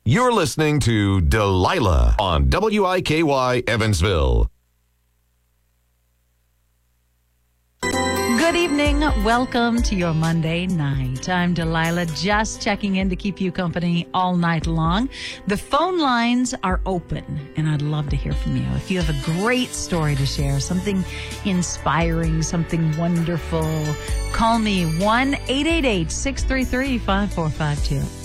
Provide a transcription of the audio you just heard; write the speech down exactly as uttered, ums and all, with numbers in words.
You're listening to Delilah on W I K Y Evansville. Good evening. Welcome to your Monday night. I'm Delilah, just checking in to keep you company all night long. The phone lines are open, and I'd love to hear from you. If you have a great story to share, something inspiring, something wonderful, call me one eight eight eight, six three three, five four five two.